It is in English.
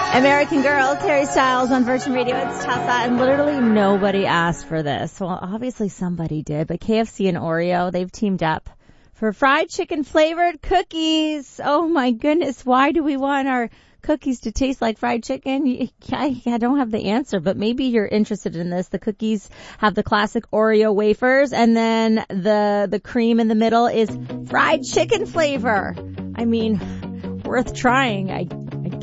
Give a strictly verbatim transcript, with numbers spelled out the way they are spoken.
American Girl, Harry Styles on Virgin Radio. It's Tessa, and literally nobody asked for this. Well, obviously somebody did, but K F C and Oreo, they've teamed up for fried chicken flavored cookies. Oh my goodness, why do we want our cookies to taste like fried chicken? I, I don't have the answer, but maybe you're interested in this. The cookies have the classic Oreo wafers, and then the the cream in the middle is fried chicken flavor. I mean, worth trying, I